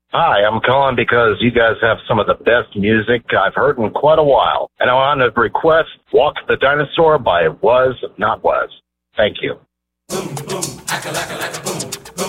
Hi, I'm calling because you guys have some of the best music I've heard in quite a while. And I want to request Walk the Dinosaur by Was Not Was. Thank you. Boom, boom, acca-lacca-lacca, boom.